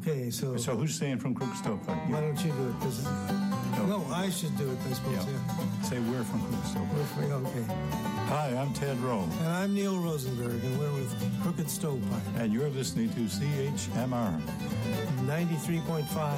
Okay, so who's saying from Crooked Stovepipe? why don't you do it? 'Cause- no, I should do it, I suppose, yeah. Say we're from Crooked Stovepipe. Okay. Hi, I'm Ted Rowe. And I'm Neil Rosenberg, and we're with Crooked Stovepipe. And you're listening to CHMR 93.5